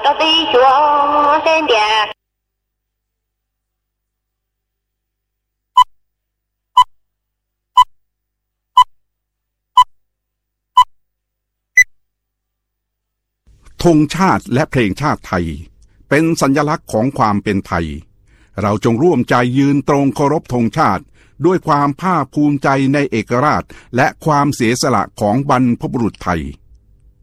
弟兄身边。 ธงชาติและเพลงชาติไทยเป็นสัญลักษณ์ของความเป็นไทยเราจงร่วมใจยืนตรงเคารพธงชาติด้วยความภาคภูมิใจในเอกราชและความเสียสละของบรรพบุรุษไทย